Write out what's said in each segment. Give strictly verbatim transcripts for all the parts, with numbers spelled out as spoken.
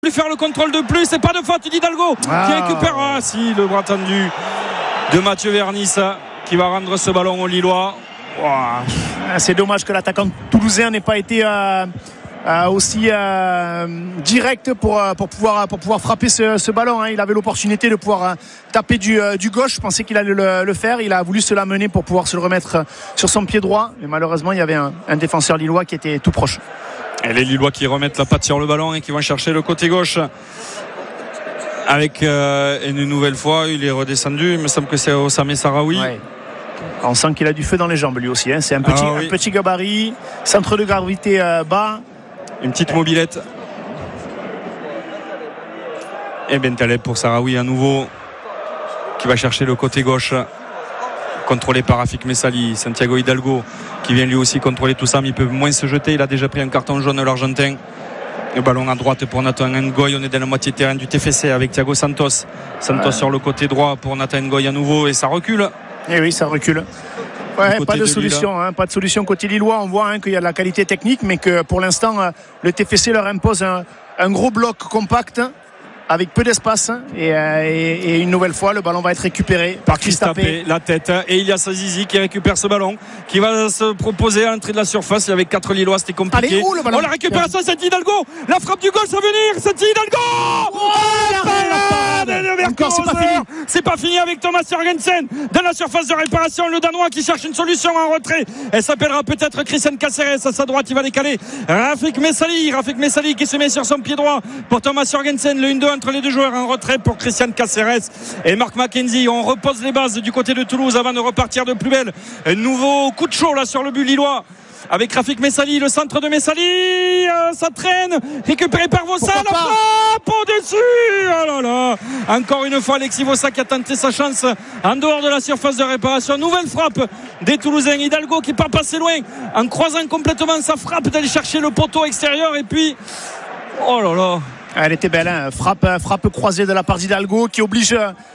Lui faire le contrôle de plus, c'est pas de faute d'Hidalgo ah. qui récupère. Ah si, le bras tendu de Mathieu Vernis qui va rendre ce ballon aux Lillois. Wow. C'est dommage que l'attaquant toulousain n'ait pas été euh, euh, aussi euh, direct pour, pour, pouvoir, pour pouvoir frapper ce, ce ballon. Hein. Il avait l'opportunité de pouvoir euh, taper du, euh, du gauche. Je pensais qu'il allait le, le faire. Il a voulu se l'amener pour pouvoir se le remettre sur son pied droit. Mais malheureusement, il y avait un, un défenseur lillois qui était tout proche. Et les Lillois qui remettent la patte sur le ballon et qui vont chercher le côté gauche avec euh, une nouvelle fois il est redescendu, il me semble que c'est Osame Sarawi. Ouais. On sent qu'il a du feu dans les jambes lui aussi, hein. C'est un petit, ah, oui. un petit gabarit, centre de gravité euh, bas, une petite mobilette. Et Bentaleb pour Sarawi à nouveau qui va chercher le côté gauche, contrôlé par Rafik Messali. Santiago Hidalgo qui vient lui aussi contrôler tout ça, mais il peut moins se jeter. Il a déjà pris un carton jaune, l'Argentin. Le ballon à droite pour Nathan Ngoy. On est dans la moitié de terrain du T F C avec Thiago Santos. Santos ouais. sur le côté droit pour Nathan Ngoy à nouveau, et ça recule. Et oui, ça recule. Ouais, pas de, de solution, hein, pas de solution côté lillois. On voit hein, qu'il y a de la qualité technique, mais que pour l'instant, le T F C leur impose un, un gros bloc compact avec peu d'espace et, euh, et, et une nouvelle fois le ballon va être récupéré par Christophe, la tête, et il y a Sazizi qui récupère ce ballon, qui va se proposer à l'entrée de la surface. Avec quatre Lillois, c'était compliqué. Allez, où, le ballon? Oh, la récupération, c'est Hidalgo, la frappe du goal, ça va venir, c'est Hidalgo. Oh, oh, la parade, encore, c'est pas fini. C'est pas fini avec Thomas Jørgensen dans la surface de réparation, le Danois qui cherche une solution en retrait. Elle s'appellera peut-être Christian Caceres. À sa droite, il va décaler Rafik Messali, Rafik Messali qui se met sur son pied droit pour Thomas Jørgensen. Le un deux entre les deux joueurs, en retrait pour Christian Caceres et Marc McKenzie. On repose les bases du côté de Toulouse avant de repartir de plus belle. Un nouveau coup de chaud là sur le but lillois avec Rafik Messali, le centre de Messali, euh, ça traîne, récupéré par Vossa, la frappe au-dessus. Oh là là. Encore une fois Alexis Vossa qui a tenté sa chance en dehors de la surface de réparation. Nouvelle frappe des Toulousains. Hidalgo qui n'est pas passé loin en croisant complètement sa frappe d'aller chercher le poteau extérieur, et puis oh là là. Elle était belle, hein. frappe, frappe croisée de la part d'Hidalgo qui oblige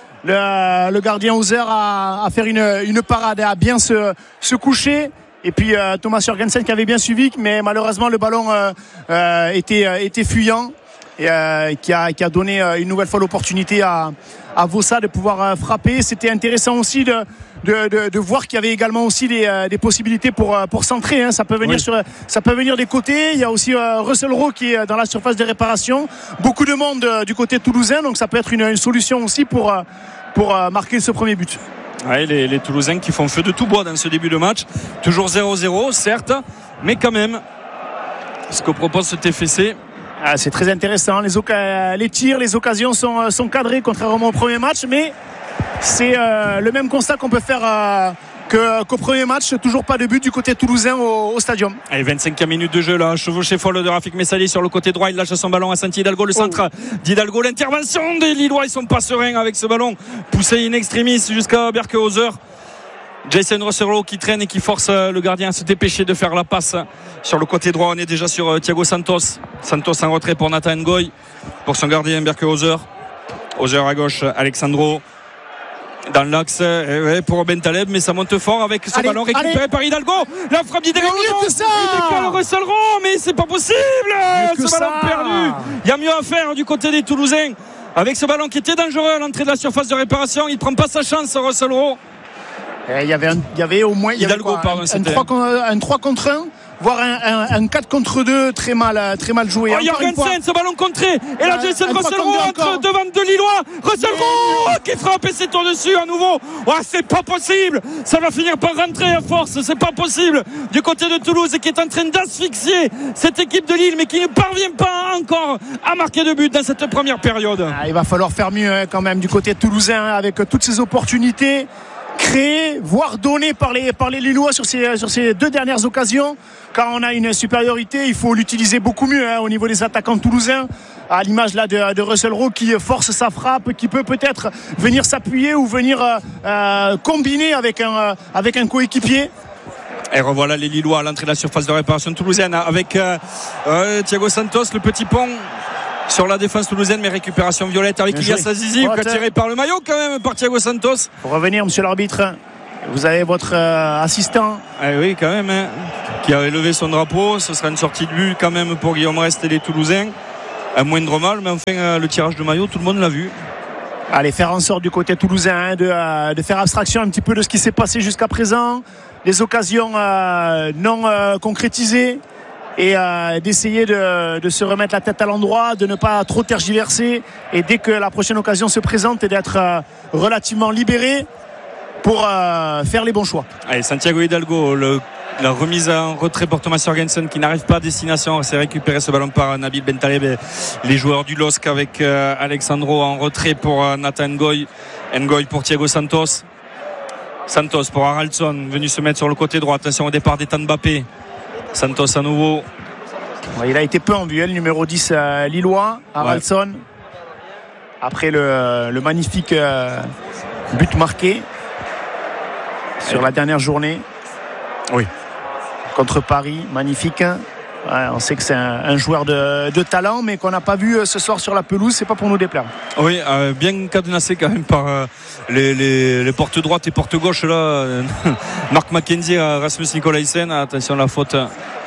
le, le gardien Hauser à, à faire une, une parade, à bien se, se coucher. Et puis euh, Thomas Jørgensen qui avait bien suivi, mais malheureusement le ballon euh, euh, était, était fuyant et euh, qui, a, qui a donné une nouvelle fois l'opportunité à, à Vossa de pouvoir frapper. C'était intéressant aussi de, de, de, de voir qu'il y avait également aussi des, des possibilités pour, pour centrer. Hein. Ça peut venir oui. sur, ça peut venir des côtés. Il y a aussi euh, Russell Rowe qui est dans la surface de réparation. Beaucoup de monde euh, du côté toulousain, donc ça peut être une, une solution aussi pour, euh, pour euh, marquer ce premier but. Ouais, les, les Toulousains qui font feu de tout bois dans ce début de match. Toujours zéro zéro, certes, mais quand même, ce que propose ce T F C. Ah, c'est très intéressant. Les, oca- les tirs, les occasions sont, sont cadrées, contrairement au premier match, mais c'est euh, le même constat qu'on peut faire euh, que, qu'au premier match. Toujours pas de but du côté toulousain au, au stadium. Allez, vingt-cinquième minute de jeu là, chevauché folle de Rafik Messali sur le côté droit. Il lâche son ballon à Santi Hidalgo, le centre oh. d'Hidalgo. L'intervention des Lillois, ils sont pas sereins avec ce ballon poussé in extremis jusqu'à Berke-Hauser. Jason Russell qui traîne et qui force le gardien à se dépêcher de faire la passe sur le côté droit. On est déjà sur Thiago Santos. Santos en retrait pour Nathan Ngoy, pour son gardien Berke-Hauser. Hauser à gauche, Alexandro dans l'axe pour Bentaleb, mais ça monte fort avec ce allez, ballon récupéré allez. par Hidalgo. La frappe d'Hidalgo, il décale Russell Rowe, mais c'est pas possible. Ce ballon ça. perdu. Il y a mieux à faire du côté des Toulousains avec ce ballon qui était dangereux à l'entrée de la surface de réparation. Il prend pas sa chance, Russell Rowe. Il y avait, un, il y avait au moins il y Hidalgo, avait quoi, pardon, un, un trois contre un, voire un, un, un quatre contre deux très mal, très mal joué. Oh, Jørgensen, ce ballon contré. Et là, Jason Russell Rowe entre devant deux Lillois. Russell Rowe qui frappe et c'est au-dessus à nouveau. Oh, c'est pas possible. Ça va finir par rentrer à force. C'est pas possible. Du côté de Toulouse, qui est en train d'asphyxier cette équipe de Lille, mais qui ne parvient pas encore à marquer de but dans cette première période. Ah, il va falloir faire mieux hein, quand même du côté toulousain hein, avec toutes ces opportunités créé, voire donné par les, par les Lillois sur ces, sur ces deux dernières occasions. Quand on a une supériorité, il faut l'utiliser beaucoup mieux hein, au niveau des attaquants toulousains, à l'image là de, de Russell Rowe qui force sa frappe, qui peut peut-être venir s'appuyer ou venir euh, combiner avec un, avec un coéquipier. Et revoilà les Lillois à l'entrée de la surface de réparation toulousaine avec euh, euh, Thiago Santos, le petit pont sur la défense toulousaine, mais récupération violette avec Ilyas Azizi, tiré par le maillot quand même par Thiago Santos. Pour revenir, monsieur l'arbitre, vous avez votre euh, assistant. Ah oui, quand même, hein, qui a élevé son drapeau. Ce sera une sortie de but quand même pour Guillaume Rest et les Toulousains. un moindre mal, mais enfin le tirage de maillot, tout le monde l'a vu. Allez, faire en sorte du côté toulousain hein, de, euh, de faire abstraction un petit peu de ce qui s'est passé jusqu'à présent, les occasions euh, non euh, concrétisées, et euh, d'essayer de, de se remettre la tête à l'endroit, de ne pas trop tergiverser, et dès que la prochaine occasion se présente, d'être euh, relativement libéré pour euh, faire les bons choix. Allez, Santiago Hidalgo, le, la remise en retrait pour Thomas Jørgensen qui n'arrive pas à destination. C'est récupéré ce ballon par Nabil Bentaleb et les joueurs du L O S C avec euh, Alexandro en retrait pour euh, Nathan Ngoy. Ngoy pour Thiago Santos. Santos pour Haraldsson, venu se mettre sur le côté droit. Attention au départ d'Ethan Mbappé. Santos à nouveau. Il a été peu en vue, le numéro dix euh, lillois, Haraldsson. Ouais. Après le, le magnifique euh, but marqué sur la dernière journée. Oui. Contre Paris, magnifique. Ouais, on sait que c'est un, un joueur de, de talent, mais qu'on n'a pas vu ce soir sur la pelouse. C'est pas pour nous déplaire. Oui, euh, bien cadenassé quand même par euh, les, les, les portes droites et portes gauches là. Euh, Mark McKenzie, Rasmus Nicolaisen. Attention à la faute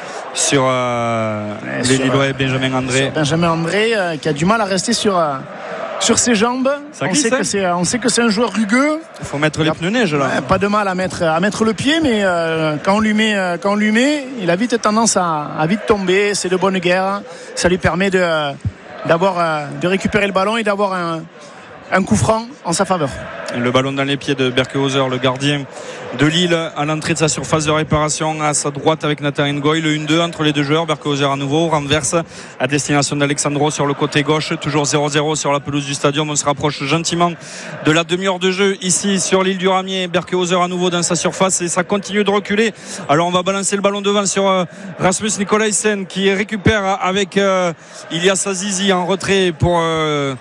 sur euh, les Lillois et Benjamin André. Benjamin André euh, qui a du mal à rester sur. Euh, Sur ses jambes, ça on, glisse, sait hein. que c'est, on sait que c'est un joueur rugueux. Il faut mettre les pneus neige là. Ouais, pas de mal à mettre, à mettre le pied, mais euh, quand, on lui met, euh, quand on lui met, il a vite tendance à, à vite tomber. C'est de bonne guerre. Ça lui permet de, d'avoir, euh, de récupérer le ballon et d'avoir un, un coup franc en sa faveur. Le ballon dans les pieds de Berkehauser, le gardien de Lille, à l'entrée de sa surface de réparation, à sa droite avec Nathan Ngoy. Le un deux entre les deux joueurs. Berkehauser à nouveau renverse à destination d'Alexandro sur le côté gauche. Toujours zéro zéro sur la pelouse du stadium. On se rapproche gentiment de la demi-heure de jeu ici sur l'île du Ramier. Berkehauser à nouveau dans sa surface et ça continue de reculer. Alors on va balancer le ballon devant sur euh, Rasmus Nicolaisen qui récupère avec euh, Ilyas Azizi en retrait pour euh,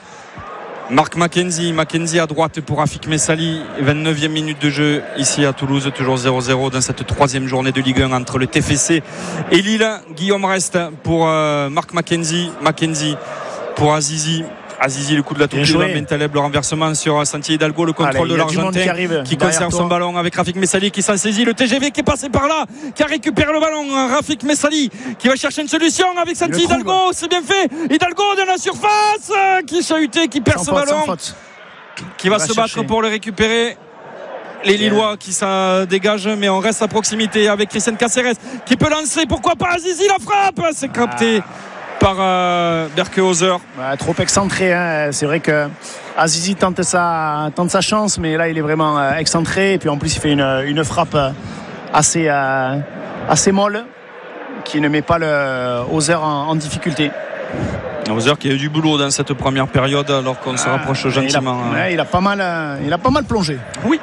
Mark McKenzie, McKenzie à droite pour Rafik Messali. vingt-neuvième minute de jeu ici à Toulouse, toujours zéro zéro dans cette troisième journée de Ligue un entre le T F C et Lille. Guillaume reste pour euh, Mark McKenzie, McKenzie pour Azizi. Azizi, le coup de la touche de Bentaleb, le renversement sur Santiago Hidalgo, le contrôle Allez, de l'Argentin qui, qui conserve toi. son ballon avec Rafik Messali qui s'en saisit, le T G V qui est passé par là, qui a récupéré le ballon, Rafik Messali qui va chercher une solution avec Santiago Hidalgo, c'est bien fait, Hidalgo dans la surface, qui chahuté, qui perd sans ce faute, ballon, qui va, va se chercher. battre pour le récupérer. Les Lillois qui s'en dégagent, mais on reste à proximité avec Christian Caceres qui peut lancer, pourquoi pas Azizi, la frappe, c'est capté. Ah. par euh, Berkehauser. Ouais, trop excentré, hein. C'est vrai que Azizi tente sa, tente sa chance, mais là il est vraiment euh, excentré, et puis en plus il fait une, une frappe assez, euh, assez molle qui ne met pas le Hauser en, en difficulté. Hauser qui a eu du boulot dans cette première période alors qu'on ah, se rapproche gentiment. Il a, ouais, il a pas mal, euh, il a pas mal plongé. Oui.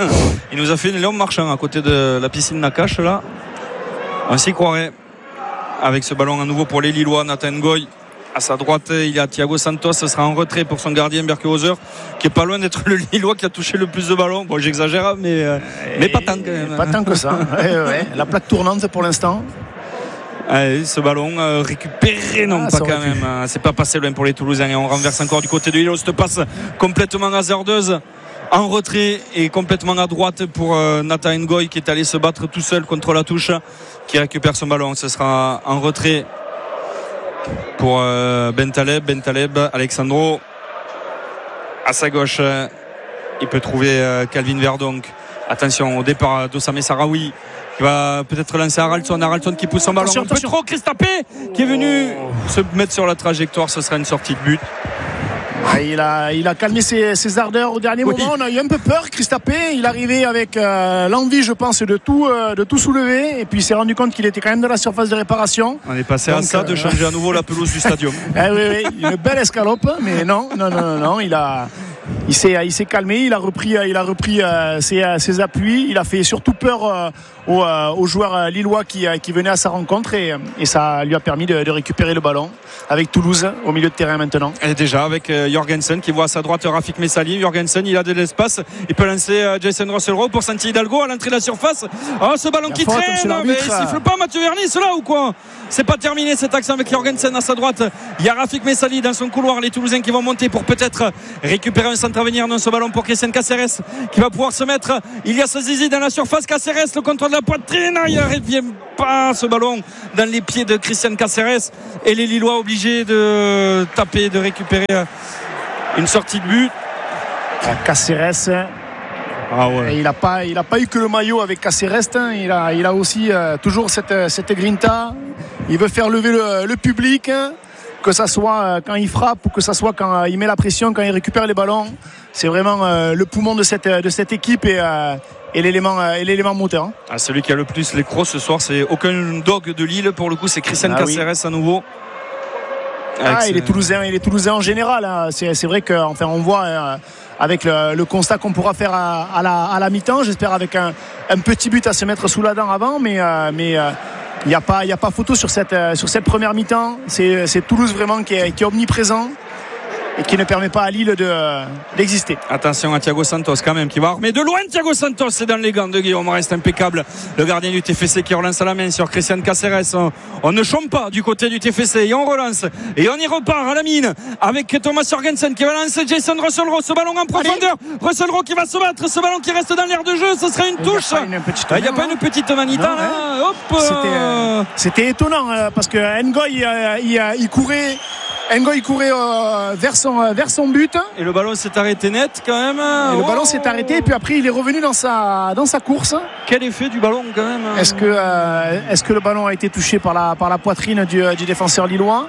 Il nous a fait une Léon Marchand à côté de la piscine Nakache là. On s'y croirait. Avec ce ballon à nouveau pour les Lillois, Nathan Ngoy à sa droite, il y a Thiago Santos, ce sera en retrait pour son gardien Berkehauser qui est pas loin d'être le Lillois qui a touché le plus de ballons. Bon, j'exagère, mais, euh, mais pas tant quand même. Pas tant que ça. ouais, ouais. La plaque tournante pour l'instant. Allez, ce ballon euh, récupéré, non ah, pas quand même. Euh, c'est pas passé loin pour les Toulousains et on renverse encore du côté de Lille. Cette passe complètement hasardeuse. En retrait et complètement à droite pour euh, Nathan Ngoy qui est allé se battre tout seul contre la touche, qui récupère son ballon. Ce sera en retrait pour euh, Bentaleb Bentaleb, Alexandro à sa gauche, il peut trouver euh, Calvin Verdonk. Attention au départ d'Osame Sarawi qui va peut-être lancer Haraldsson, Haraldsson qui pousse son ballon attention, un attention. peu trop, Christapé qui est venu oh. se mettre sur la trajectoire. Ce sera une sortie de but. Il a, il a calmé ses, ses ardeurs au dernier oui. moment. On a eu un peu peur, Christapé. Il arrivait avec euh, l'envie, je pense, de tout, euh, de tout soulever. Et puis il s'est rendu compte qu'il était quand même dans la surface de réparation. On est passé Donc, à ça euh... de changer à nouveau la pelouse du stadium. eh oui, oui, une belle escalope. Mais non, non, non, non, non. Il a, il s'est, il s'est calmé. Il a repris, il a repris euh, ses, ses appuis. Il a fait surtout peur euh, aux, euh, aux joueurs lillois qui, euh, qui venaient à sa rencontre. Et, et ça lui a permis de, de récupérer le ballon avec Toulouse au milieu de terrain maintenant. Et déjà avec euh, Jørgensen qui voit à sa droite Rafik Messali. Jørgensen, il a de l'espace, il peut lancer euh, Jason Russell-Rowe pour Santiago Hidalgo à l'entrée de la surface. Oh, ce ballon qui traîne, mais il siffle pas Mathieu Vernis là ou quoi? C'est pas terminé cette action avec Jørgensen à sa droite. Il y a Rafik Messali dans son couloir, les Toulousains qui vont monter pour peut-être récupérer un centre à venir dans ce ballon pour Christian Cáceres qui va pouvoir se mettre. Il y a ce zizi dans la surface. Cáceres, le contrôle de la poitrine. Il ne revient pas ce ballon dans les pieds de Christian Cáceres. Et les Lillois obligés de taper, de récupérer une sortie de but. Cáceres. Ah ouais. Il n'a pas, il a pas eu que le maillot avec Cáceres. Hein. Il a, il a aussi euh, toujours cette, cette grinta. Il veut faire lever le, le public. Hein. Que ça soit quand il frappe ou que ça soit quand il met la pression, quand il récupère les ballons. C'est vraiment euh, le poumon de cette, de cette équipe et, euh, et, l'élément, euh, et l'élément moteur. Hein. Ah, celui qui a le plus les crocs ce soir, c'est aucun dog de Lille. Pour le coup, c'est Christian ah, Cáceres oui. à nouveau. Ah, il est toulousain, il est toulousain en général. Hein. C'est, c'est vrai qu'on enfin, on voit euh, avec le, le constat qu'on pourra faire à, à, la, à la mi-temps, j'espère avec un, un petit but à se mettre sous la dent avant, mais, euh, mais euh, il n'y a pas, il n'y a pas photo sur cette, sur cette première mi-temps. C'est, c'est Toulouse vraiment qui est, qui est omniprésent et qui ne permet pas à Lille de, d'exister. Attention à Thiago Santos quand même qui va armer de loin. Thiago Santos, c'est dans les gants de Guillaume, reste impeccable. Le gardien du T F C qui relance à la main sur Christian Cáceres. On, on ne chôme pas du côté du T F C et on relance et on y repart à la mine avec Thomas Jorgensen qui va lancer Jason Russell-Rowe, ce ballon en profondeur. Russell-Rowe qui va se battre, ce ballon qui reste dans l'air de jeu, ce serait une touche. Il n'y a, a pas une petite manita non, là. Hein. Hop, c'était, euh, c'était étonnant euh, parce que Ngoy euh, il, il courait Ngoy courait euh, vers, son, euh, vers son but. Et le ballon s'est arrêté net quand même. Et oh. Le ballon s'est arrêté et puis après il est revenu dans sa, dans sa course. Quel effet du ballon quand même. Est-ce que, euh, est-ce que le ballon a été touché par la, par la poitrine du, du défenseur lillois?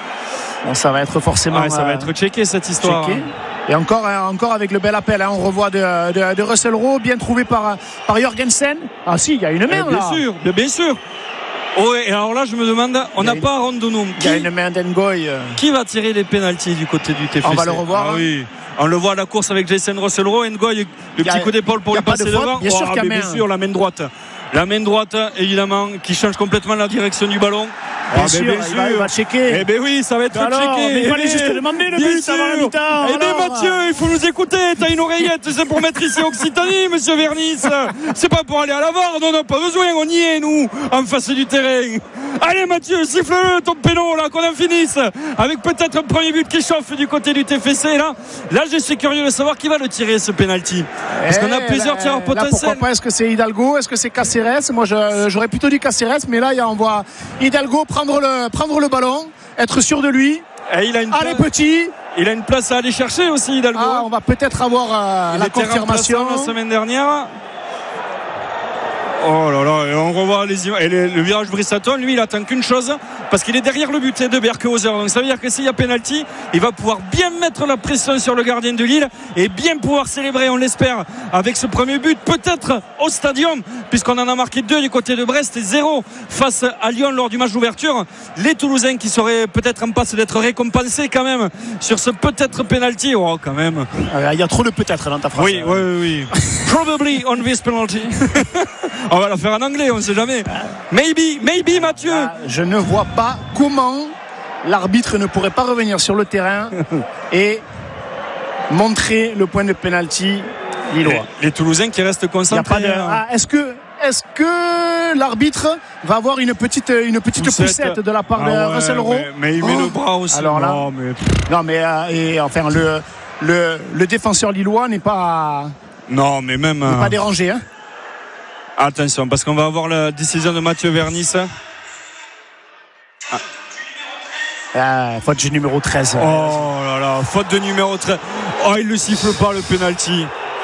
Bon, ça va être forcément. Ouais, ça va être checké cette histoire. Checké. Et encore, encore avec le bel appel, hein, on revoit de, de, de Russell-Rowe, bien trouvé par, par Jorgensen. Ah si, il y a une main eh, là. Bien sûr, bien sûr. Oh, et alors là je me demande, on n'a pas Rondonneau. Il y a une main d'Ngoy. Qui va tirer les pénaltys du côté du T F C? On va le revoir. Ah, oui. On le voit à la course avec Jason Russell-Rowe. Ngoy, le petit a, coup d'épaule pour lui passer devant. Bien, oh, sûr, ah, bien sûr, la main droite. La main droite, évidemment, qui change complètement la direction du ballon. Bien, ah, sûr, bien sûr, il va, il va checker. Eh bien oui, ça va être alors, checké. Mais il fallait juste demander le but avant la mi-temps. Eh bien Mathieu, il faut nous écouter. T'as une oreillette, c'est pour mettre ici Occitanie, monsieur Vernis. C'est pas pour aller à la V A R, on n'a pas besoin, on y est, nous, en face du terrain. Allez Mathieu, siffle-le ton péno là, qu'on en finisse. Avec peut-être un premier but qui chauffe du côté du T F C. Là, là je suis curieux de savoir qui va le tirer, ce penalty. Parce qu'on a plusieurs là, tireurs potentiels. Pourquoi pas, est-ce que c'est Hidalgo? Est-ce que c'est Cáceres? Moi je, j'aurais plutôt dit Cáceres, mais là on voit Hidalgo prendre le, prendre le ballon, être sûr de lui. Et il a une Allez place, petit. Il a une place à aller chercher aussi Hidalgo. Ah, on va peut-être avoir euh, la confirmation la semaine dernière. Oh là là, et on revoit les images. Et le, le virage Brissaton, lui, il attend qu'une chose, parce qu'il est derrière le but de Berkehauser. Donc ça veut dire que s'il y a pénalty, il va pouvoir bien mettre la pression sur le gardien de Lille et bien pouvoir célébrer, on l'espère, avec ce premier but, peut-être au Stadium, puisqu'on en a marqué deux du côté de Brest et zéro face à Lyon lors du match d'ouverture. Les Toulousains qui seraient peut-être en passe d'être récompensés quand même sur ce peut-être pénalty. Oh, quand même. Il y a trop de peut-être dans ta phrase. Oui, oui, oui. Probably on this penalty. On va la faire en anglais, on ne sait jamais. Maybe, maybe Mathieu. Ah, je ne vois pas comment l'arbitre ne pourrait pas revenir sur le terrain et montrer le point de pénalty lillois. Les, les Toulousains qui restent concentrés. De... Ah, est-ce que est-ce que l'arbitre va avoir une petite une petite poussette, poussette de la part ah de ouais, Russell-Rowe? Mais, mais il met oh. le bras aussi. Alors là, non mais, non, mais euh, et, enfin le, le le défenseur lillois n'est pas non mais même n'est pas dérangé, hein. Attention, parce qu'on va avoir la décision de Mathieu Vernis. Ah. Ah, faute du numéro treize. Oh là là, faute de numéro treize. Oh, il ne siffle pas le penalty.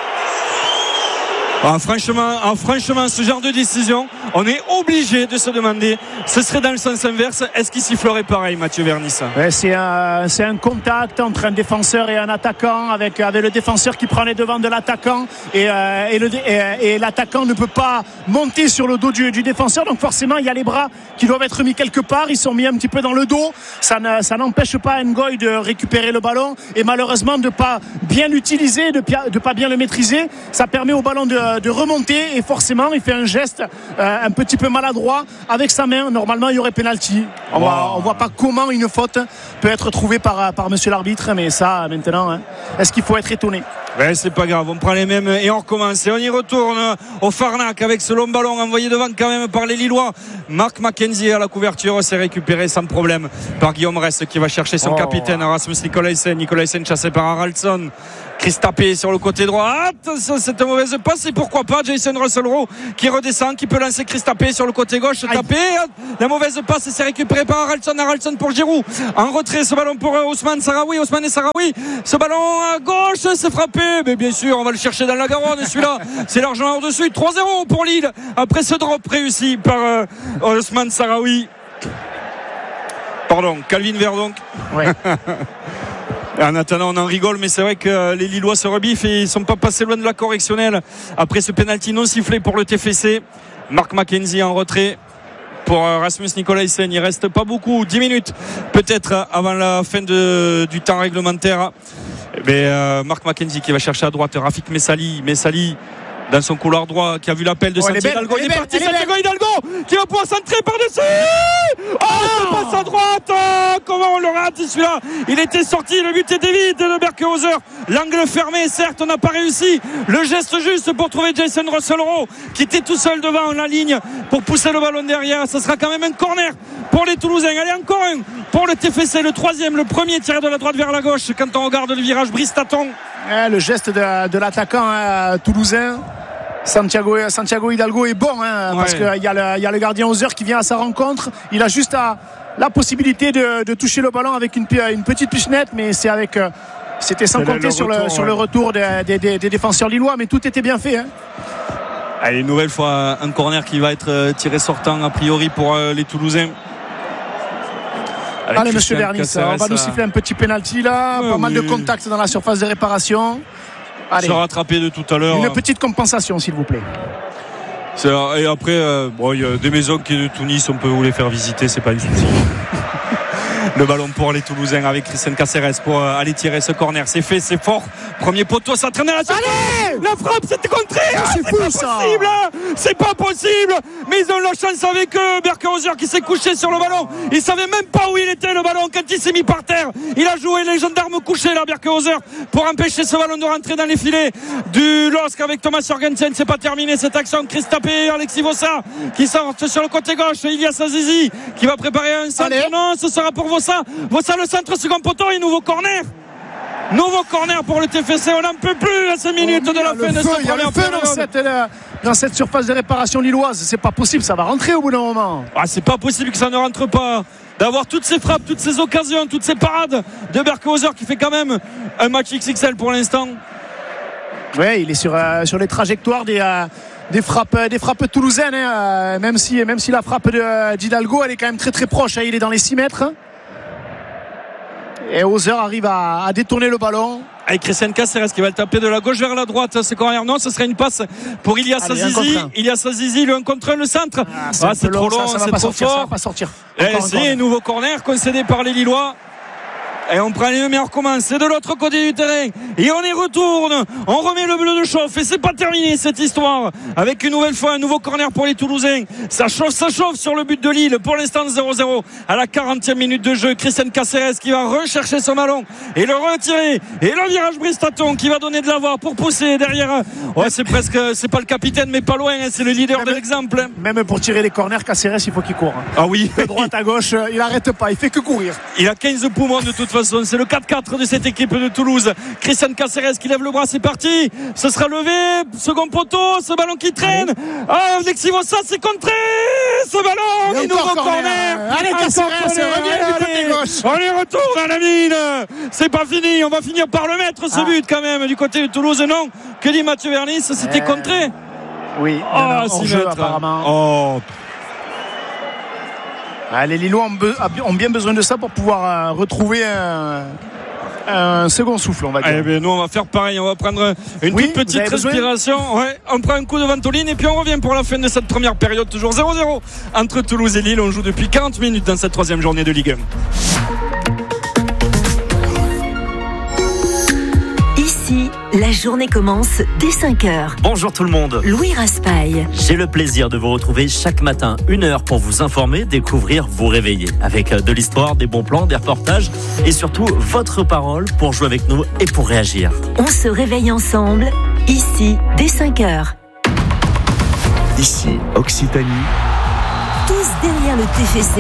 Ah, franchement, ah, franchement, ce genre de décision, on est obligé de se demander, ce serait dans le sens inverse, est-ce qu'il sifflerait pareil, Mathieu Vernis? Ouais, c'est, un, c'est un contact entre un défenseur et un attaquant, avec, avec le défenseur qui prend les devants de l'attaquant, et, euh, et, le, et, et l'attaquant ne peut pas monter sur le dos du, du défenseur, donc forcément il y a les bras qui doivent être mis quelque part, ils sont mis un petit peu dans le dos, ça, ne, ça n'empêche pas Ngoy de récupérer le ballon, et malheureusement de ne pas bien l'utiliser, de ne pas bien le maîtriser, ça permet au ballon de de, de remonter et forcément il fait un geste euh, un petit peu maladroit avec sa main. Normalement il y aurait pénalty. On wow. ne voit pas comment une faute peut être trouvée par, par monsieur l'arbitre, mais ça maintenant, hein, est-ce qu'il faut être étonné? Ouais, c'est pas grave, on prend les mêmes et on recommence et on y retourne au Farnac avec ce long ballon envoyé devant quand même par les Lillois. Marc McKenzie à la couverture, c'est récupéré sans problème par Guillaume Rest qui va chercher son oh. capitaine Rasmus Nicolaisen. Nicolaisen chassé par Haraldsson. Christapé sur le côté droit. Attention, c'est une mauvaise passe et pourquoi pas Jason Russell-Rowe qui redescend, qui peut lancer Christapé sur le côté gauche. Tapé, la mauvaise passe et c'est récupéré par Haraldsson. Haraldsson pour Giroud. En retrait, ce ballon pour Ousmane Sarawi. Ousmane et Sarawi. Ce ballon à gauche, c'est frappé. Mais bien sûr, on va le chercher dans la Garonne. Celui-là, c'est largement au-dessus. trois zéro pour Lille après ce drop réussi par euh, Ousmane Sarawi. Pardon, Calvin Verdonk. Ouais. En attendant, on en rigole, mais c'est vrai que les Lillois se rebiffent et ils ne sont pas passés loin de la correctionnelle après ce pénalty non sifflé pour le T F C. Marc McKenzie en retrait pour Rasmus Nicolaisen. Il reste pas beaucoup, dix minutes peut-être avant la fin de, du temps réglementaire. Mais euh, Marc McKenzie qui va chercher à droite Rafik Messali. Messali dans son couloir droit qui a vu l'appel de oh, Santiago Hidalgo. Il est parti, Santiago Hidalgo qui va pouvoir centrer par-dessus. Oh, oh passe à droite. Oh, comment on le rate celui-là. Il était sorti, le but était vide de Berkehauser. L'angle fermé, certes, on n'a pas réussi. Le geste juste pour trouver Jason Russell-Rowe qui était tout seul devant la ligne pour pousser le ballon derrière. Ça sera quand même un corner pour les Toulousains. Allez, encore un pour le T F C, le troisième, le premier tiré de la droite vers la gauche quand on regarde le virage Brice-Taton. Eh, le geste de, de l'attaquant hein, toulousain Santiago, Santiago Hidalgo est bon hein, ouais. parce qu'il y, y a le gardien Hauser qui vient à sa rencontre. Il a juste à, la possibilité de, de toucher le ballon avec une, une petite pichenette, mais c'est avec, c'était sans c'est compter le sur, retour, le, ouais. sur le retour des, des, des, des défenseurs lillois, mais tout était bien fait hein. Allez, une nouvelle fois un corner qui va être tiré sortant a priori pour les Toulousains. Avec Allez Christian monsieur Bernis, on va nous siffler un petit penalty là, ouais, pas oui. mal de contacts dans la surface de réparation. Allez. Se rattraper de tout à l'heure. Une petite compensation s'il vous plaît. C'est, et après, euh, bon, il y a des maisons qui de Tunis, on peut vous les faire visiter, c'est pas un souci. Le ballon pour les Toulousains avec Christian Caceres pour euh, aller tirer ce corner. C'est fait, c'est fort. Premier poteau, ça traîne à la surface. Allez, la frappe, c'était contré. Ah, c'est, c'est fou, pas ça. possible. C'est pas possible. Mais ils ont la chance avec eux. Berkehauser qui s'est couché sur le ballon. Il savait même pas où il était le ballon quand il s'est mis par terre. Il a joué les gendarmes couchés là, Berkehauser, pour empêcher ce ballon de rentrer dans les filets du L O S C avec Thomas Jorgensen. C'est pas terminé cette action. Christapé, Alexis Vossa qui sortent sur le côté gauche. Ilias Azizi qui va préparer un centre. Allez. Non, ce sera pour Vossa. Vossa le centre, second poteau et nouveau corner. Nouveau corner pour le T F C. On n'en peut plus à cinq minutes oh, de la fin de cette première période. Dans cette, dans cette surface de réparation lilloise, c'est pas possible, ça va rentrer au bout d'un moment. Ah, c'est pas possible que ça ne rentre pas. D'avoir toutes ces frappes, toutes ces occasions, toutes ces parades de Berkehauser qui fait quand même un match X X L pour l'instant. Oui, il est sur, euh, sur les trajectoires des, euh, des, frappes, des frappes toulousaines. Hein, même, si, même si la frappe de, d'Hidalgo, elle est quand même très très proche. Hein, il est dans les six mètres. Et Hauser arrive à, à détourner le ballon. Avec Christian Caceres qui va le taper de la gauche vers la droite. C'est corner. Non, ce serait une passe pour Ilias Azizi. Ilias Azizi, le un contre un, le centre. Ah, c'est, ah, c'est trop long, ça, ça c'est trop sortir, fort. Ça va pas sortir. Et c'est nouveau corner concédé par les Lillois. Et on prend les deux meilleurs commences. C'est de l'autre côté du terrain. Et on y retourne. On remet le bleu de chauffe. Et c'est pas terminé cette histoire. Avec une nouvelle fois un nouveau corner pour les Toulousains. Ça chauffe, ça chauffe sur le but de Lille. Pour l'instant zéro zéro. À la quarantième minute de jeu. Christian Caceres qui va rechercher son ballon. Et le retirer. Et le virage Brice-Taton qui va donner de l'avoir pour pousser derrière. Ouais, c'est presque, c'est pas le capitaine, mais pas loin. C'est le leader même, de l'exemple. Même pour tirer les corners, Caceres, il faut qu'il court. Ah oui. De droite à gauche, il arrête pas. Il fait que courir. Il a quinze poumons de toute façon. C'est le quatre quatre de cette équipe de Toulouse. Christian Caceres qui lève le bras, c'est parti. Ce sera levé, second poteau, ce ballon qui traîne. Ah, Alexis Vossa, c'est contré. Ce ballon, et nouveau corner. corner. Allez, Caceres, revient du côté gauche. On y retourne à la mine. C'est pas fini. On va finir par le mettre, ce ah. but quand même, du côté de Toulouse. Non, que dit Mathieu Vernis, c'était euh... contré. Oui, oh, non, jeu, apparemment. Oh. Ah, les Lillois ont, be- ont bien besoin de ça pour pouvoir euh, retrouver un, un second souffle, on va dire. Eh bien, nous, on va faire pareil. On va prendre une oui, toute petite respiration. Ouais, on prend un coup de ventoline et puis on revient pour la fin de cette première période. Toujours zéro zéro entre Toulouse et Lille. On joue depuis quarante minutes dans cette troisième journée de Ligue un. Ici, La journée commence dès cinq heures. Bonjour tout le monde. Louis Raspail. J'ai le plaisir de vous retrouver chaque matin, une heure pour vous informer, découvrir, vous réveiller. Avec de l'histoire, des bons plans, des reportages et surtout votre parole pour jouer avec nous et pour réagir. On se réveille ensemble, ici, dès cinq heures. Ici, Occitanie. Tous derrière le T F C.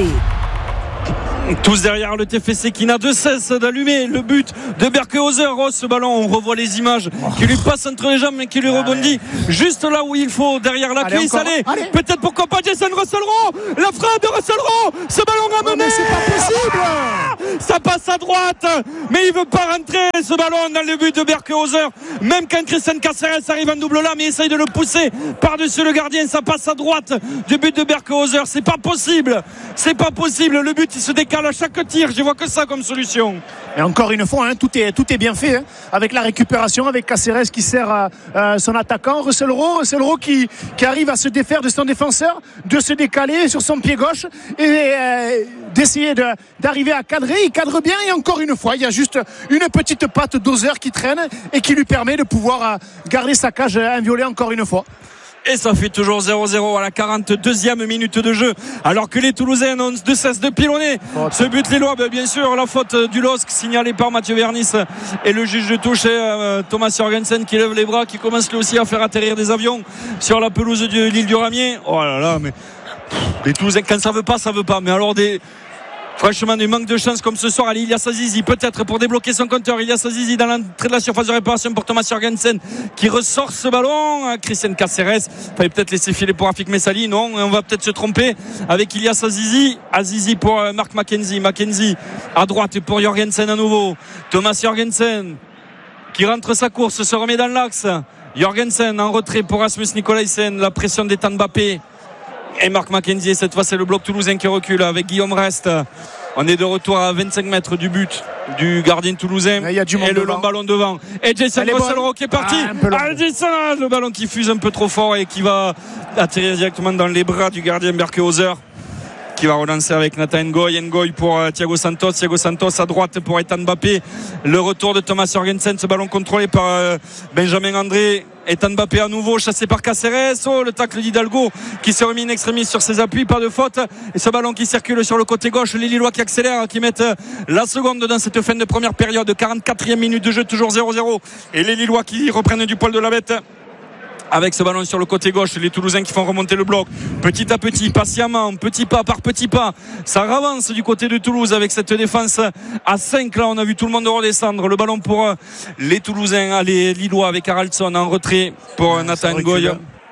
Tous derrière le T F C qui n'a de cesse d'allumer le but de Berkehauser. Oh, ce ballon, on revoit les images qui lui passent entre les jambes mais qui lui rebondit juste là où il faut, derrière la allez, cuisse. encore. Allez, allez. peut-être pourquoi pas Jason Russell Rowe, la frappe de Russell Rowe, ce ballon ramené. Oh, c'est pas possible. Ah, ça passe à droite, mais il veut pas rentrer ce ballon dans le but de Berkehauser. Même quand Christian Caceres arrive en double là, mais essaye de le pousser par-dessus le gardien, ça passe à droite du but de Berkehauser. C'est pas possible, c'est pas possible. Le but il se décale à chaque tir, je vois que ça comme solution. Et encore une fois, hein, tout, est, tout est bien fait hein, avec la récupération, avec Caceres qui sert à, à son attaquant, Russell Rowe, Russell Rowe qui, qui arrive à se défaire de son défenseur, de se décaler sur son pied gauche et euh, d'essayer de, d'arriver à cadrer. Il cadre bien et encore une fois, il y a juste une petite patte d'Ozer qui traîne et qui lui permet de pouvoir euh, garder sa cage inviolée encore une fois. Et ça fait toujours zéro zéro à la quarante-deuxième minute de jeu, alors que les Toulousains n'ont de cesse de pilonner ce but lillois. Bien sûr, la faute du L O S C signalée par Mathieu Vernis et le juge de touche euh, Thomas Jorgensen qui lève les bras, qui commence lui aussi à faire atterrir des avions sur la pelouse de l'île du Ramier. Oh là là, mais les Toulousains, quand ça veut pas, ça veut pas. Mais alors des franchement, des manques de chance comme ce soir. Allez, Ilyas Azizi, peut-être pour débloquer son compteur. Ilyas Azizi dans l'entrée de la surface de réparation pour Thomas Jorgensen qui ressort ce ballon. Christian Caceres, fallait peut-être laisser filer pour Rafik Messali. Non, on va peut-être se tromper avec Ilyas Azizi. Azizi pour Mark McKenzie. McKenzie à droite pour Jorgensen à nouveau. Thomas Jorgensen qui rentre sa course, se remet dans l'axe. Jorgensen en retrait pour Rasmus Nikolaisen. La pression d'Ethan Mbappé. Et Marc McKenzie, cette fois c'est le bloc toulousain qui recule avec Guillaume Rest. On est de retour à vingt-cinq mètres du but du gardien toulousain. Il y a du monde et le devant. long ballon devant. Et Jason Russell Rowe qui est parti. Ah, ah, Jason, le ballon qui fuse un peu trop fort et qui va atterrir directement dans les bras du gardien Berkehauser, qui va relancer avec Nathan Ngoy. Ngoy pour euh, Thiago Santos. Thiago Santos à droite pour Ethan Mbappé. Le retour de Thomas Jorgensen. Ce ballon contrôlé par euh, Benjamin André. Ethan Mbappé à nouveau chassé par Caceres. Oh, le tacle d'Hidalgo qui s'est remis in extremis sur ses appuis, pas de faute. Et ce ballon qui circule sur le côté gauche, les Lillois qui accélèrent, qui mettent la seconde dans cette fin de première période. quarante-quatrième minute de jeu, toujours zéro zéro. Et les Lillois qui reprennent du poil de la bête avec ce ballon sur le côté gauche. Les Toulousains qui font remonter le bloc petit à petit, patiemment, petit pas par petit pas. Ça avance du côté de Toulouse avec cette défense à cinq. Là, on a vu tout le monde redescendre. Le ballon pour les Toulousains, les Lillois avec Haraldsson en retrait pour Nathan Ngoy.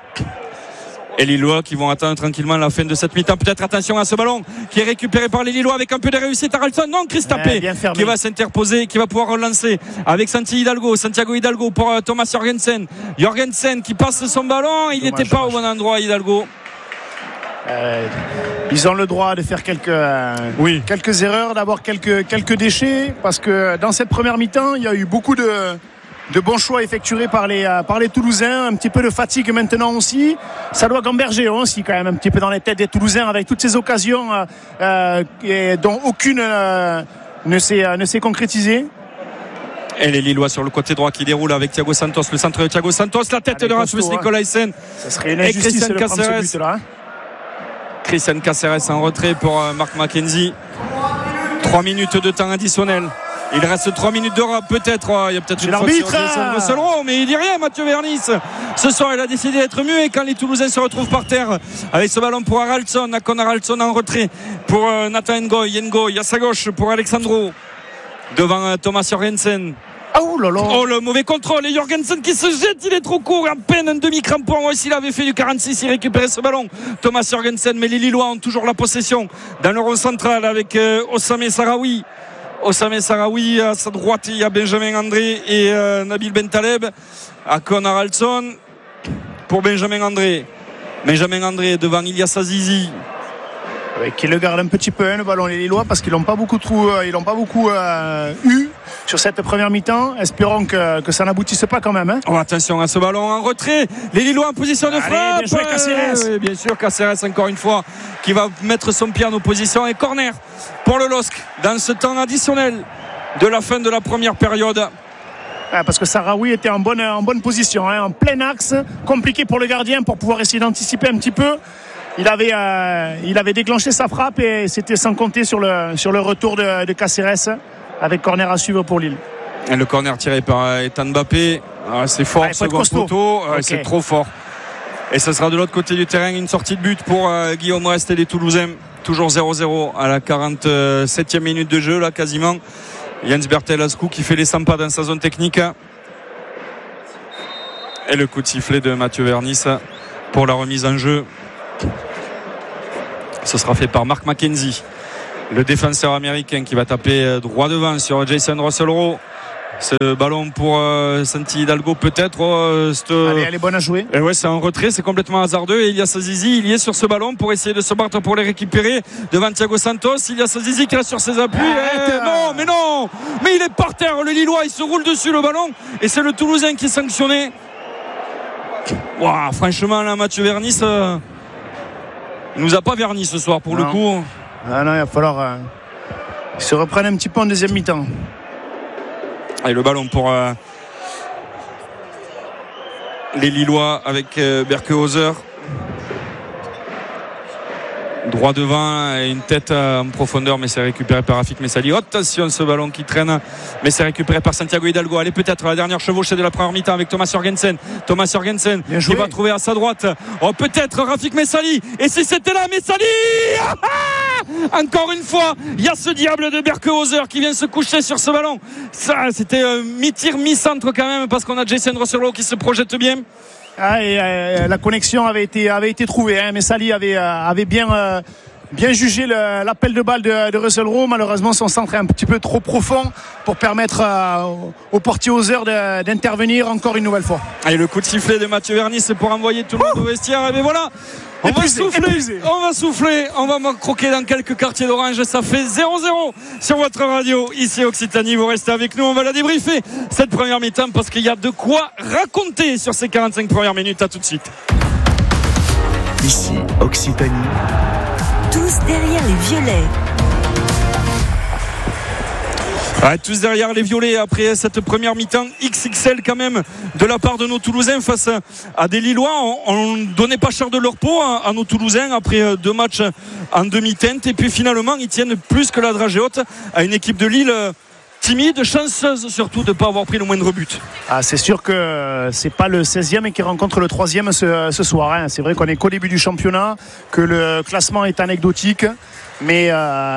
Et les Lillois qui vont attendre tranquillement la fin de cette mi-temps. Peut-être attention à ce ballon qui est récupéré par les Lillois avec un peu de réussite. Haraldsson, non, Christapé ouais, qui va s'interposer, qui va pouvoir relancer avec Santi Hidalgo, Santiago Hidalgo pour euh, Thomas Jorgensen. Jorgensen qui passe son ballon, il n'était pas dommage. Au bon endroit, Hidalgo. Euh, ils ont le droit de faire quelques, euh, oui. quelques erreurs, d'avoir quelques, quelques déchets, parce que dans cette première mi-temps, il y a eu beaucoup de de bons choix effectués par les, euh, par les Toulousains, un petit peu de fatigue maintenant aussi. Ça doit gamberger aussi quand même un petit peu dans les têtes des Toulousains avec toutes ces occasions euh, euh, et dont aucune euh, ne s'est, euh, ne s'est concrétisée. Et les Lillois sur le côté droit qui déroule avec Thiago Santos, le centre de Thiago Santos, la tête Allez, de Rasmus hein. Nikolaisen. Ça serait une injustice de prendre ce but là. Christian Caceres en retrait pour euh, Marc McKenzie. Trois minutes de temps additionnel. Il reste trois minutes d'Europe, peut-être. Oh, il y a peut-être c'est une l'arbitre faute sur Rowe, mais il dit rien, Mathieu Vernis. Ce soir, il a décidé d'être muet quand les Toulousains se retrouvent par terre avec ce ballon pour Haraldsson. Nakon Haraldsson en retrait pour euh, Nathan Ngoy. Ngoy à sa gauche pour Alexandro. Devant euh, Thomas Jorgensen. Oh, là là. Oh, le mauvais contrôle. Et Jorgensen qui se jette, il est trop court. À peine un demi-crampon. Moi, s'il avait fait du quarante-six, il récupérait ce ballon. Thomas Jorgensen, mais les Lillois ont toujours la possession dans le rond central avec euh, Osame Sarawi. Osame Sarawi à sa droite, il y a Benjamin André et euh, Nabil Bentaleb. Akon Haraldsson pour Benjamin André. Benjamin André devant Ilyas Azizi. Oui, qui le garde un petit peu hein, le ballon les Lillois parce qu'ils l'ont pas beaucoup trou, ils l'ont pas beaucoup euh, eu sur cette première mi-temps. Espérons que, que ça n'aboutisse pas quand même hein. Oh, attention à ce ballon en retrait, les Lillois en position de frappe. Allez, bien joué, Caceres. Oui, bien sûr Caceres encore une fois qui va mettre son pied en opposition et corner pour le L O S C dans ce temps additionnel de la fin de la première période. parce que Sahraoui était en bonne, en bonne position, hein, en plein axe, compliqué pour le gardien pour pouvoir essayer d'anticiper un petit peu. Il avait, euh, il avait déclenché sa frappe et c'était sans compter sur le, sur le retour de, de Cáceres avec corner à suivre pour Lille. Et le corner tiré par Ethan Mbappé, ah, c'est fort, ah, second poteau, ah, okay. C'est trop fort. Et ce sera de l'autre côté du terrain une sortie de but pour euh, Guillaume Rest et les Toulousains. Toujours zéro zéro à la quarante-septième minute de jeu là quasiment. Jens Bertel-Ascou qui fait les cent pas dans sa zone technique. Et le coup de sifflet de Mathieu Vernis pour la remise en jeu. Ce sera fait par Mark McKenzie, le défenseur américain qui va taper droit devant sur Jason Russell-Rowe. Ce ballon pour euh, Santi Hidalgo peut-être euh, cette... Allez, elle est bonne à jouer. Et ouais, c'est un retrait, c'est complètement hasardeux. Et Ilias Azizi, il y est sur ce ballon pour essayer de se battre pour les récupérer devant Thiago Santos. Ilias Azizi qui reste sur ses appuis. Et non, mais non, mais il est par terre. Le Lillois, il se roule dessus le ballon et c'est le Toulousain qui est sanctionné. Wow, franchement, là, Mathieu Vernis, euh, il nous a pas verni ce soir pour non. le coup. Ah non, il va falloir euh, qu'il se reprenne un petit peu en deuxième mi-temps. Et le ballon pour euh, les Lillois avec euh, Berkehauser. Droit devant et une tête en profondeur, mais c'est récupéré par Rafik Messali. Attention, ce ballon qui traîne, mais c'est récupéré par Santiago Hidalgo. Allez, peut-être la dernière chevauchée de la première mi-temps avec Thomas Jørgensen. Thomas Jørgensen qui va trouver à sa droite. Oh, peut-être Rafik Messali. Et si c'était là, Messali, ah ah encore une fois, il y a ce diable de Berkehauser qui vient se coucher sur ce ballon. Ça, c'était euh, mi-tir, mi-centre quand même, parce qu'on a Jason Russell-Rowe qui se projette bien. Ah, et, euh, la connexion avait été, avait été trouvée, hein. Messali avait, euh, avait bien, euh, bien jugé le, l'appel de balle de, de Russell-Rowe. Malheureusement, son centre est un petit peu trop profond pour permettre euh, au portier Hauser de, d'intervenir encore une nouvelle fois. Et le coup de sifflet de Mathieu Vernis, c'est pour envoyer tout le monde au vestiaire. Et bien voilà, on épuisé, va souffler, épuisé. on va souffler, on va croquer dans quelques quartiers d'Orange. Ça fait zéro zéro sur votre radio ici Occitanie. Vous restez avec nous, on va la débriefer cette première mi-temps parce qu'il y a de quoi raconter sur ces quarante-cinq premières minutes. À tout de suite. Ici Occitanie. Tous derrière les violets. Ouais, tous derrière les violets après cette première mi-temps X X L quand même de la part de nos Toulousains face à des Lillois. On ne donnait pas cher de leur peau à, à nos Toulousains après deux matchs en demi-teinte et puis finalement ils tiennent plus que la dragée haute à une équipe de Lille timide, chanceuse surtout de ne pas avoir pris le moindre but. Ah, c'est sûr que c'est pas le seizième qui rencontre le troisième ce, ce soir, hein. C'est vrai qu'on est qu'au début du championnat, que le classement est anecdotique. Mais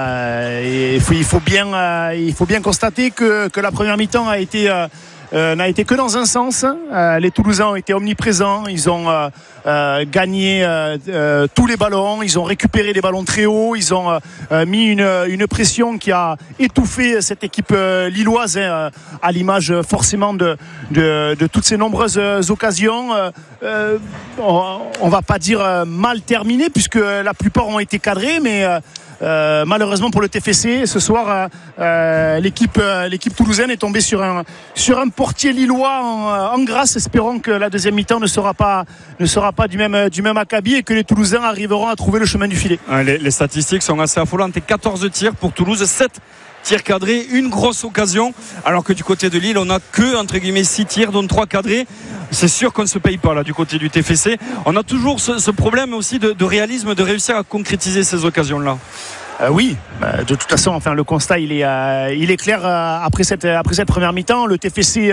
euh, il, faut, il, faut bien, euh, il faut bien constater que, que la première mi-temps a été, euh, euh, n'a été que dans un sens. Euh, les Toulousains ont été omniprésents. Ils ont euh, euh, gagné euh, euh, tous les ballons. Ils ont récupéré les ballons très haut. Ils ont euh, mis une, une pression qui a étouffé cette équipe euh, lilloise, hein, à l'image forcément de, de, de toutes ces nombreuses occasions. Euh, euh, on ne va pas dire mal terminé puisque la plupart ont été cadrés, mais euh, Euh, malheureusement pour le T F C ce soir euh, euh, l'équipe, euh, l'équipe toulousaine est tombée sur un, sur un portier lillois en, en grâce. Espérons que la deuxième mi-temps ne sera pas, ne sera pas du même, du même acabit et que les Toulousains arriveront à trouver le chemin du filet. Les, les statistiques sont assez affolantes. quatorze tirs pour Toulouse, sept tirs cadrés, une grosse occasion, alors que du côté de Lille on n'a que entre guillemets six tirs dont trois cadrés. C'est sûr qu'on ne se paye pas là du côté du T F C. On a toujours ce, ce problème aussi de, de réalisme, de réussir à concrétiser ces occasions là. Euh, oui, bah, de toute façon, enfin le constat il est, euh, il est clair euh, après cette après cette première mi-temps. Le T F C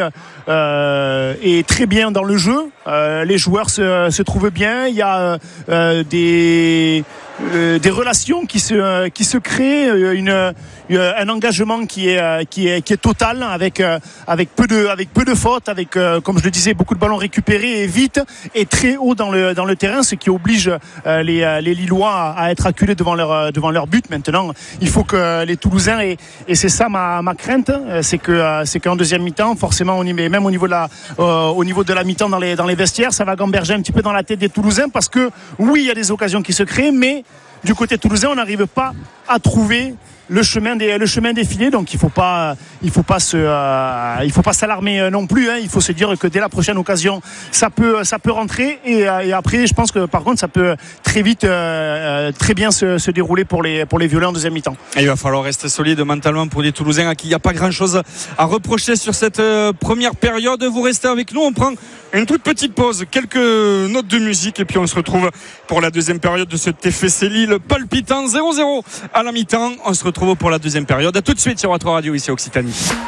euh, est très bien dans le jeu. Euh, les joueurs se, se trouvent bien. Il y a euh, des euh, des relations qui se qui se créent, une un engagement qui est qui est qui est total avec avec peu de avec peu de fautes, avec comme je le disais beaucoup de ballons récupérés et vite et très haut dans le dans le terrain, ce qui oblige les les Lillois à être acculés devant leur devant leur but. Maintenant, il faut que les Toulousains et, et c'est ça ma, ma crainte, c'est que c'est qu'en deuxième mi-temps, forcément, on y met, même au niveau de la euh, au niveau de la mi-temps dans les dans les vestiaires, ça va gamberger un petit peu dans la tête des Toulousains parce que oui, il y a des occasions qui se créent, mais mais du côté toulousain, on n'arrive pas à trouver le chemin des le chemin des filets, donc il faut pas il faut pas se euh, il faut pas s'alarmer non plus, hein. Il faut se dire que dès la prochaine occasion ça peut ça peut rentrer et, et après je pense que par contre ça peut très vite euh, très bien se, se dérouler pour les pour les Violets en deuxième mi-temps. Et il va falloir rester solide mentalement pour les Toulousains à qui il n'y a pas grand chose à reprocher sur cette euh, première période. Vous restez avec nous, on prend une toute petite pause, quelques notes de musique et puis on se retrouve pour la deuxième période de ce T F C Lille palpitant zéro zéro à la mi-temps. On se retrouve pour la deuxième période. À tout de suite sur votre radio ici Occitanie.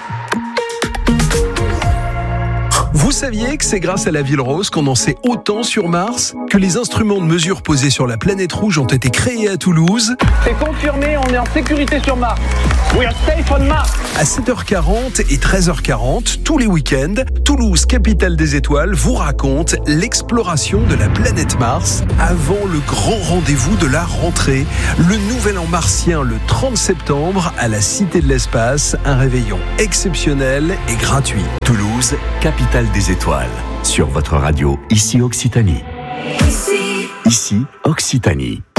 Vous saviez que c'est grâce à la Ville Rose qu'on en sait autant sur Mars, que les instruments de mesure posés sur la planète rouge ont été créés à Toulouse. C'est confirmé, on est en sécurité sur Mars. We are safe on Mars. À sept heures quarante et treize heures quarante, tous les week-ends, Toulouse, capitale des étoiles, vous raconte l'exploration de la planète Mars avant le grand rendez-vous de la rentrée, le nouvel an martien le trente septembre à la Cité de l'Espace, un réveillon exceptionnel et gratuit. Toulouse, capitale des étoiles. Sur votre radio, ici Occitanie. Ici. Ici Occitanie.